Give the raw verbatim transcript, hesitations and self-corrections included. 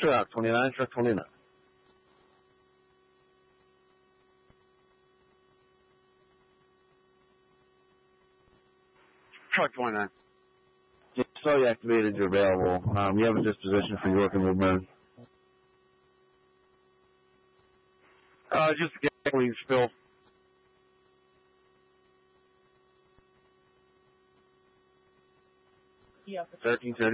truck, twenty-nine, truck twenty-nine. Truck twenty-nine. Yeah, so you activated, you're available. Um, you have a disposition for York and Woodburn. Uh, just a gasoline spill. thirteen thirty.